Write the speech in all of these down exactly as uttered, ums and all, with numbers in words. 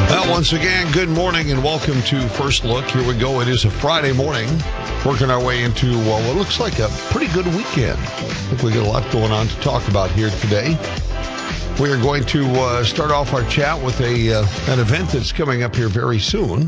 Well, once again, good morning and welcome to First Look. Here we go. It is a Friday morning, working our way into well, what looks like a pretty good weekend. I think we got a lot going on to talk about here today. We are going to uh, start off our chat with a uh, an event that's coming up here very soon.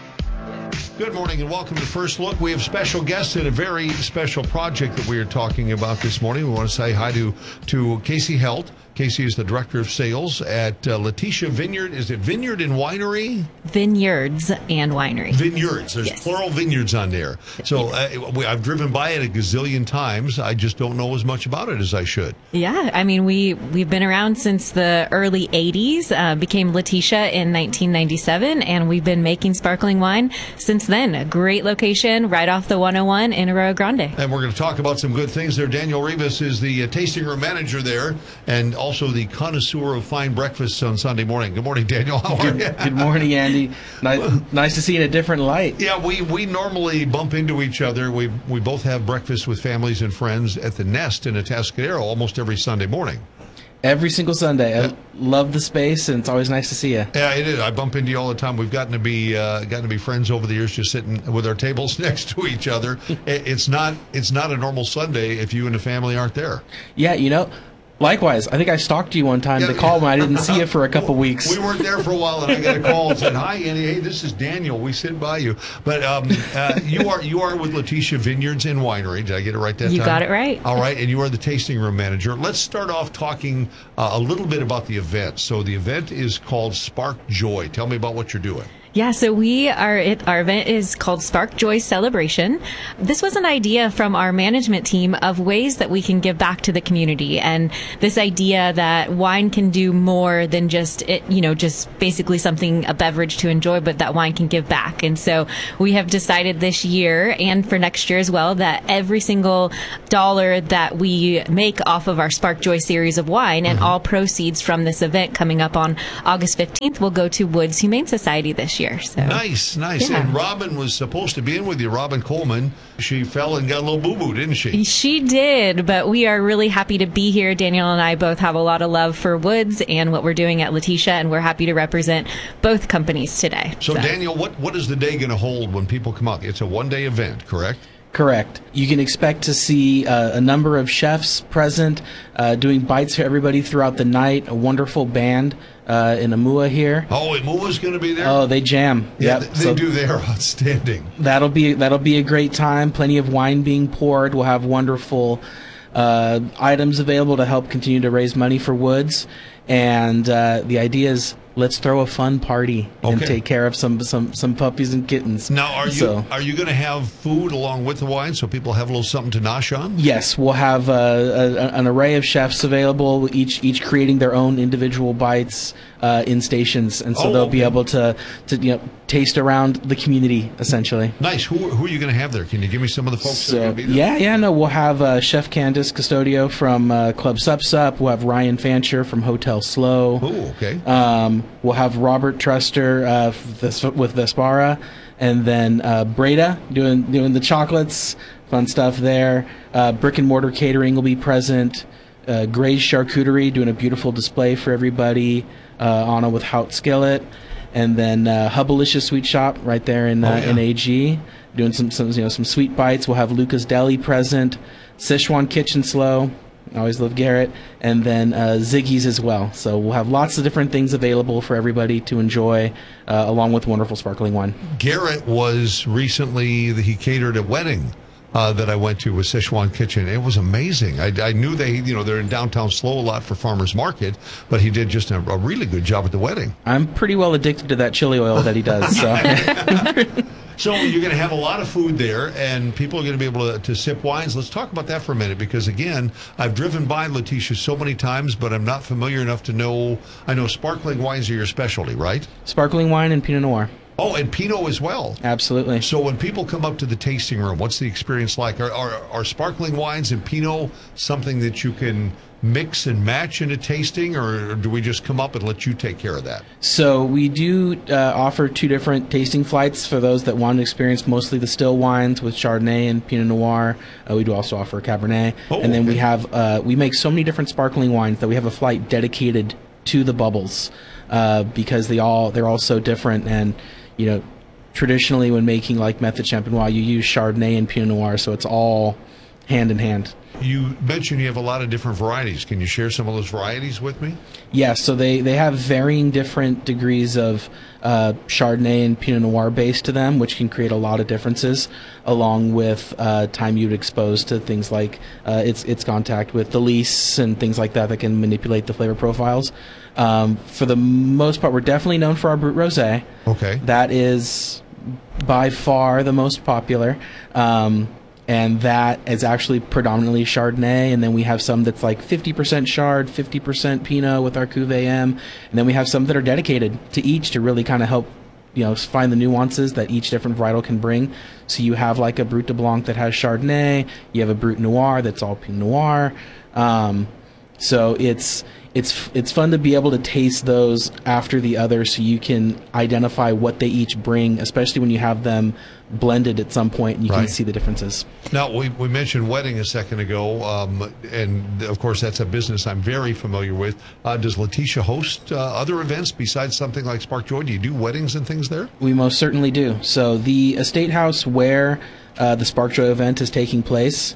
Good morning and welcome to First Look. We have special guests and a very special project that we are talking about this morning. We want to say hi to, to Casey Helt. Casey is the Director of Sales at uh, Letitia Vineyard. Is it Vineyard and Winery? Vineyards and Winery. Vineyards. There's yes. plural vineyards on there. So uh, we, I've driven by it a gazillion times. I just don't know as much about it as I should. Yeah, I mean, we, we've been around since the early eighties, uh, became Letitia in nineteen ninety-seven, and we've been making sparkling wine since then. A great location right off the one oh one in Arroyo Grande. And we're going to talk about some good things there. Daniel Rivas is the uh, tasting room manager there, and also the connoisseur of fine breakfasts on Sunday morning. Good morning, Daniel. How are good, you? Good morning, Andy. Nice, nice to see you in a different light. Yeah, we, we normally bump into each other. We we both have breakfast with families and friends at the Nest in Atascadero almost every Sunday morning. Every single Sunday. Yeah. I love the space, and it's always nice to see you. Yeah, it is. I bump into you all the time. We've gotten to be uh, gotten to be friends over the years, just sitting with our tables next to each other. It's not it's not a normal Sunday if you and the family aren't there. Yeah, you know. Likewise, I think I stalked you one time yeah, to call when I didn't see you for a couple weeks. We weren't there for a while, and I got a call and said, "Hi, Andy. Hey, this is Daniel. We sit by you." But um, uh, you are you are with Letitia Vineyards and Winery. Did I get it right that you time? You got it right. All right, and you are the tasting room manager. Let's start off talking uh, a little bit about the event. So the event is called Spark Joy. Tell me about what you're doing. Yeah, so we are, it, our event is called Spark Joy Celebration. This was an idea from our management team of ways that we can give back to the community. And this idea that wine can do more than just, it, you know, just basically something, a beverage to enjoy, but that wine can give back. And so we have decided this year and for next year as well that every single dollar that we make off of our Spark Joy series of wine and mm-hmm. all proceeds from this event coming up on August fifteenth will go to Woods Humane Society this year. Year, so. Nice, nice. Yeah. And Robin was supposed to be in with you, Robin Coleman. She fell and got a little boo-boo, didn't she? She did, but we are really happy to be here. Daniel and I both have a lot of love for Woods and what we're doing at Letitia, and we're happy to represent both companies today. So, so. Daniel, what, what is the day going to hold when people come out? It's a one-day event, correct? Correct. You can expect to see uh, a number of chefs present, uh, doing bites for everybody throughout the night. A wonderful band uh, in Amua here. Oh, Amua's going to be there? Oh, they jam. Yeah, yep. they, they so do. They are outstanding. That'll be that'll be a great time. Plenty of wine being poured. We'll have wonderful uh, items available to help continue to raise money for Woods. And uh, the idea is, let's throw a fun party and okay. take care of some some some puppies and kittens. Now, are you so, are you going to have food along with the wine so people have a little something to nosh on? Yes, we'll have uh, a, an array of chefs available, each each creating their own individual bites uh, in stations, and so oh, they'll okay. be able to to you know taste around the community essentially. Nice. Who who are you going to have there? Can you give me some of the folks so, that are going to be there? Yeah, yeah. No, we'll have uh, Chef Candice Custodio from uh, Club Sup Sup. We'll have Ryan Fancher from Hotel Slow. Oh, okay. Um, we'll have Robert Truster uh, with Vespara, and then uh, Breda doing doing the chocolates, fun stuff there. Uh, Brick and Mortar Catering will be present. Uh, Gray's Charcuterie doing a beautiful display for everybody. Uh, Anna with Hout Skillet, and then uh, Hubbalicious Sweet Shop right there in uh, oh, yeah. in A G doing some some you know some sweet bites. We'll have Lucas Deli present. Sichuan Kitchen Slow. I always love Garrett, and then uh, Ziggy's as well. So we'll have lots of different things available for everybody to enjoy, uh, along with wonderful sparkling wine. Garrett was recently, he catered a wedding uh, that I went to with Sichuan Kitchen. It was amazing. I, I knew they, you know, they're in downtown Slow a lot for Farmers Market, but he did just a, a really good job at the wedding. I'm pretty well addicted to that chili oil that he does. So. So you're going to have a lot of food there, and people are going to be able to, to sip wines. Let's talk about that for a minute, because, again, I've driven by Letitia so many times, but I'm not familiar enough to know. I know sparkling wines are your specialty, right? Sparkling wine and Pinot Noir. Oh, and Pinot as well. Absolutely. So when people come up to the tasting room, what's the experience like? Are, are, are sparkling wines and Pinot something that you can mix and match in a tasting, or do we just come up and let you take care of that? So we do uh, offer two different tasting flights for those that want to experience mostly the still wines with Chardonnay and Pinot Noir. Uh, we do also offer Cabernet. Oh, and then okay. we have, uh, we make so many different sparkling wines that we have a flight dedicated to the bubbles. uh, because they all they're all so different. And you know, traditionally when making like Method Champenois, you use Chardonnay and Pinot Noir, so it's all hand in hand. You mentioned you have a lot of different varieties. Can you share some of those varieties with me? Yeah, so they, they have varying different degrees of uh, Chardonnay and Pinot Noir base to them, which can create a lot of differences, along with uh, time you'd expose to things like uh, its its contact with the lees and things like that that can manipulate the flavor profiles. Um, for the most part, we're definitely known for our Brut Rosé. Okay. That is by far the most popular. Um, and that is actually predominantly Chardonnay, and then we have some that's like fifty percent Chard, fifty percent Pinot with our Cuvée M, and then we have some that are dedicated to each to really kind of help, you know, find the nuances that each different varietal can bring. So you have like a Brut de Blanc that has Chardonnay, you have a Brut Noir that's all Pinot Noir. Um, so it's it's it's fun to be able to taste those after the other, so you can identify what they each bring, especially when you have them blended at some point and you right. can see the differences. Now, we, we mentioned wedding a second ago, um, and of course that's a business I'm very familiar with. Uh, does Letitia host uh, other events besides something like Spark Joy? Do you do weddings and things there? We most certainly do. So the estate house where uh, the Spark Joy event is taking place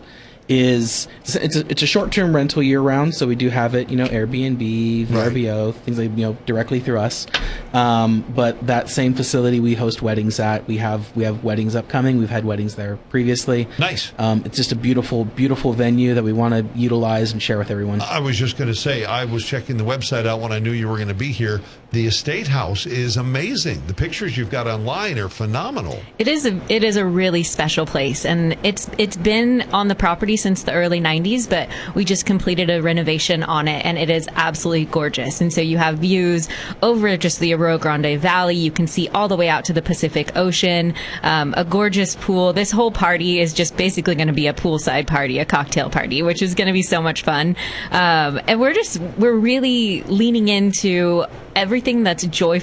is it's a, it's a short-term rental year-round, so we do have it, you know, Airbnb, V R B O, right. things like, you know, directly through us. Um, but that same facility we host weddings at. We have we have weddings upcoming. We've had weddings there previously. Nice. Um, it's just a beautiful, beautiful venue that we want to utilize and share with everyone. I was just going to say, I was checking the website out when I knew you were going to be here. The estate house is amazing. The pictures you've got online are phenomenal. It is a it is a really special place, and it's it's been on the property since the early nineties, but we just completed a renovation on it, and it is absolutely gorgeous. And so you have views over just the Arroyo Grande Valley. You can see all the way out to the Pacific Ocean, um, a gorgeous pool. This whole party is just basically going to be a poolside party, a cocktail party, which is going to be so much fun. Um, and we're just, we're really leaning into everything that's joyful